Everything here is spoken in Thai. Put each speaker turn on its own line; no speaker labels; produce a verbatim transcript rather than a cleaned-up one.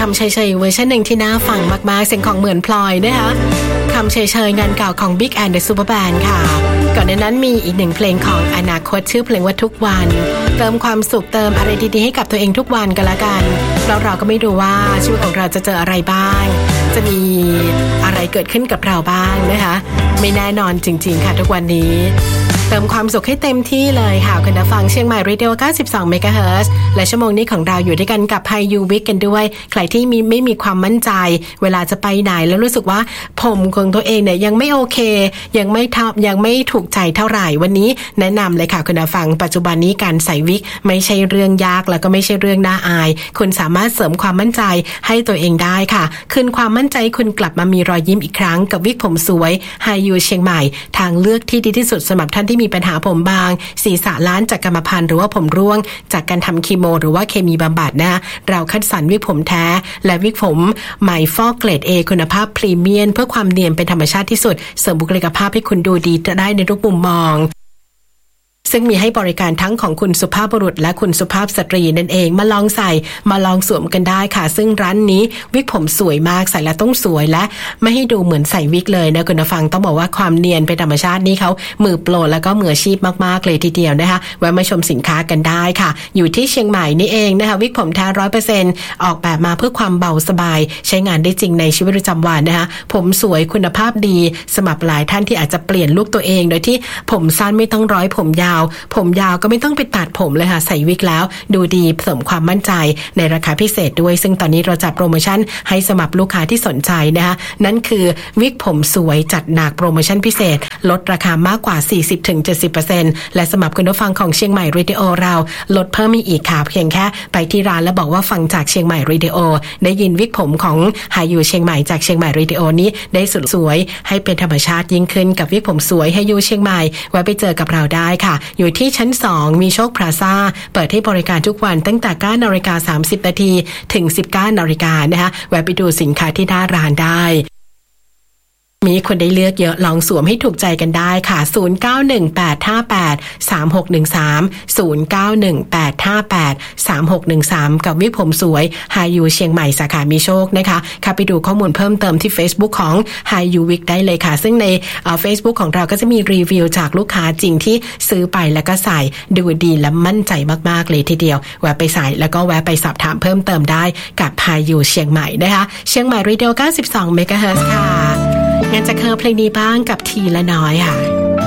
ำเฉยๆเวอร์ชันหนึ่งที่น่าฟังมากๆเสียงของเหมือนพลอยนะคะคำเฉยๆงานเก่าของ Big and the Super Band ค่ะก่อนหน้านั้นมีอีกหนึ่งเพลงของอนาคตชื่อเพลงว่าทุกวันเติมความสุขเติมอะไรดีๆให้กับตัวเองทุกวันกันละกันแล้วเราก็ไม่รู้ว่าชีวิตของเราจะเจออะไรบ้างจะมีอะไรเกิดขึ้นกับเราบ้างนะคะไม่แน่นอนจริงๆค่ะทุกวันนี้เติมความสุขให้เต็มที่เลยค่ะคุณผู้ฟังเชียงใหม่เรดิโอเก้าสิบสองเมกะเฮิรตซ์และชั่วโมงนี้ของเราอยู่ด้วยกันกับไฮยูวิกกันด้วยใครที่มีไม่มีความมั่นใจเวลาจะไปไหนแล้วรู้สึกว่าผมของตัวเองเนี่ยยังไม่โอเคยังไม่ทับยังไม่ถูกใจเท่าไหร่วันนี้แนะนำเลยค่ะคุณผู้ฟังปัจจุบันนี้การใส่วิกไม่ใช่เรื่องยากแล้วก็ไม่ใช่เรื่องน่าอายคุณสามารถเสริมความมั่นใจให้ตัวเองได้ค่ะคืนความมั่นใจคุณกลับมามีรอยยิ้มอีกครั้งกับวิกผมสวยไฮยูเชียงใหม่ทางเลือกที่ดีที่สุดสำหรับท่านที่มีปัญหาผมบางศีรษะล้านจากกรรมพันธุ์หรือว่าผมร่วงจากการทำคีโมหรือว่าเคมีบำบัดนะเราคัดสรรวิกผมแท้และวิกผมใหม่ฟอกเกรด A คุณภาพพรีเมียมเพื่อความเนียนเป็นธรรมชาติที่สุดเสริมบุคลิกภาพให้คุณดูดีได้ในทุกมุมมองซึ่งมีให้บริการทั้งของคุณสุภาพบุรุษและคุณสุภาพสตรีนั่นเองมาลองใส่มาลองสวมกันได้ค่ะซึ่งร้านนี้วิกผมสวยมากใส่แล้วต้องสวยและไม่ให้ดูเหมือนใส่วิกเลยนะคุณผู้ฟังต้องบอกว่าความเนียนเป็นธรรมชาตินี่เขามือโปรแล้วก็มืออาชีพมากๆเลยทีเดียวนะคะแวะมาชมสินค้ากันได้ค่ะอยู่ที่เชียงใหม่นี่เองนะคะวิกผมแท้ ร้อยเปอร์เซ็นต์ ออกแบบมาเพื่อความเบาสบายใช้งานได้จริงในชีวิตประจำวันนะคะผมสวยคุณภาพดีสำหรับหลายท่านที่อาจจะเปลี่ยนลุคตัวเองโดยที่ผมสั้นไม่ต้องร้อยผมยาวผมยาวก็ไม่ต้องไปตัดผมเลยค่ะใส่วิกแล้วดูดีเสริมความมั่นใจในราคาพิเศษด้วยซึ่งตอนนี้เราจัดโปรโมชั่นให้สำหรับลูกค้าที่สนใจนะคะนั่นคือวิกผมสวยจัดหนักโปรโมชั่นพิเศษลดราคามากกว่า สี่สิบถึงเจ็ดสิบเปอร์เซ็นต์ และสำหรับคุณผู้ฟังของเชียงใหม่เรดิโอเราลดเพิ่มอีกค่ะเพียงแค่ไปที่ร้านแล้วบอกว่าฟังจากเชียงใหม่เรดิโอได้ยินวิกผมของหายูเชียงใหม่จากเชียงใหม่เรดิโอนี้ได้สุดสวยให้เป็นธรรมชาติยิ่งขึ้นกับวิกผมสวยหายูเชียงใหม่ไว้ไปเจอกับเราได้ค่ะอยู่ที่ชั้นสองมีโชคพลาซ่าเปิดให้บริการทุกวันตั้งแต่ เก้านาฬิกาสามสิบนาทีถึง สิบเก้านาฬิกานะคะแวะไปดูสินค้าที่หน้าร้านได้มีคนได้เลือกเยอะลองสวมให้ถูกใจกันได้ค่ะศูนย์ เก้า หนึ่ง แปด ห้า แปด สาม หก หนึ่ง สาม ศูนย์ เก้า หนึ่ง แปด ห้า แปด สาม หก หนึ่ง สามกับวิกผมสวยไฮยูเชียงใหม่สาขามีโชคนะคะค่ะไปดูข้อมูลเพิ่มเติมที่ Facebook ของไฮยูวิกได้เลยค่ะซึ่งในเอ่อ Facebook ของเราก็จะมีรีวิวจากลูกค้าจริงที่ซื้อไปแล้วก็ใส่ดูดีและมั่นใจมากๆเลยทีเดียวแวะไปใส่แล้วก็แวะไปสอบถามเพิ่มเติมได้กับไฮยูเชียงใหม่นะคะเชียงใหม่เรดิโอเก้าสิบสองเมกะเฮิรตซ์ค่ะงั้นจะเคยเพลงนี้บ้างกับทีละน้อยค่ะ